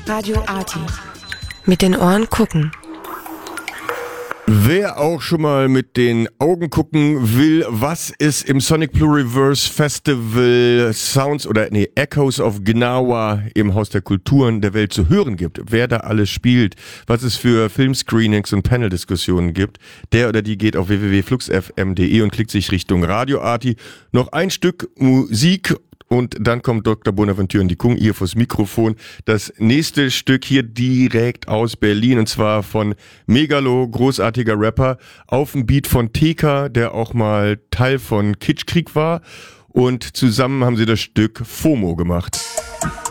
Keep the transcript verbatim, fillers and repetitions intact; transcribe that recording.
Radio Arty. Mit den Ohren gucken. Wer auch schon mal mit den Augen gucken will, was es im Sonic Pluriverse Festival Sounds oder nee, Echoes of Gnawa im Haus der Kulturen der Welt zu hören gibt, wer da alles spielt, was es für Filmscreenings und Paneldiskussionen gibt, der oder die geht auf w w w punkt flux f m punkt d e und klickt sich Richtung Radio Arty. Noch ein Stück Musik. Und dann kommt Doktor Bonaventure Ndikung hier vors Mikrofon. Das nächste Stück hier direkt aus Berlin, und zwar von Megalo, großartiger Rapper, auf dem Beat von T K, der auch mal Teil von Kitschkrieg war. Und zusammen haben sie das Stück FOMO gemacht.